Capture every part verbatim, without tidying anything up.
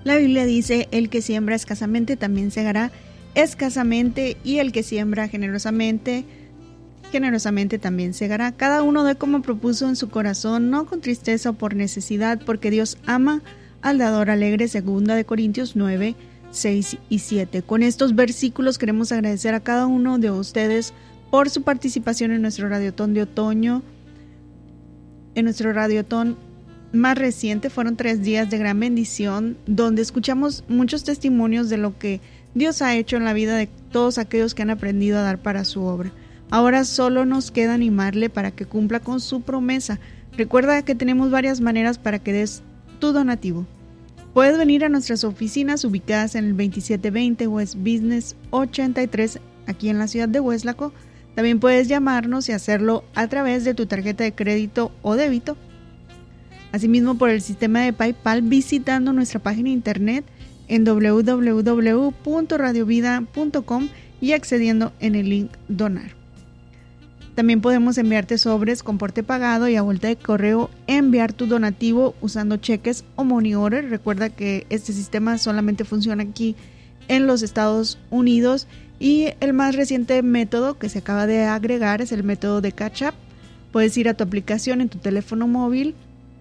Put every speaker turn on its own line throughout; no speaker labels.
La Biblia dice, el que siembra escasamente también segará escasamente, y el que siembra generosamente, generosamente también segará. Cada uno dé como propuso en su corazón, no con tristeza o por necesidad, porque Dios ama al dador alegre. Segunda de Corintios nueve, seis y siete. Con estos versículos queremos agradecer a cada uno de ustedes por su participación en nuestro Radiotón de Otoño. En nuestro Radiotón más reciente fueron tres días de gran bendición, donde escuchamos muchos testimonios de lo que Dios ha hecho en la vida de todos aquellos que han aprendido a dar para su obra. Ahora solo nos queda animarle para que cumpla con su promesa. Recuerda que tenemos varias maneras para que des tu donativo. Puedes venir a nuestras oficinas ubicadas en el veintisiete veinte West Business ochenta y tres, aquí en la ciudad de Hueslaco. También puedes llamarnos y hacerlo a través de tu tarjeta de crédito o débito. Asimismo, por el sistema de PayPal, visitando nuestra página de internet en doble u doble u doble u punto radio vida punto com y accediendo en el link Donar. También podemos enviarte sobres con porte pagado y a vuelta de correo enviar tu donativo usando cheques o money order. Recuerda que este sistema solamente funciona aquí en los Estados Unidos, y el más reciente método que se acaba de agregar es el método de Cash App. Puedes ir a tu aplicación en tu teléfono móvil,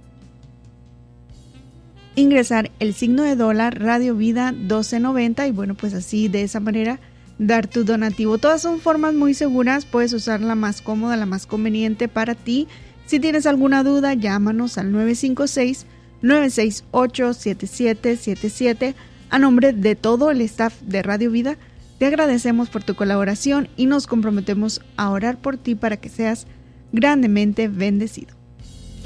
ingresar el signo de dólar Radio Vida doce noventa y bueno, pues así de esa manera dar tu donativo. Todas son formas muy seguras, puedes usar la más cómoda, la más conveniente para ti. Si tienes alguna duda, llámanos al nueve cinco seis, nueve seis ocho, siete siete siete siete. A nombre de todo el staff de Radio Vida, te agradecemos por tu colaboración y nos comprometemos a orar por ti para que seas grandemente bendecido.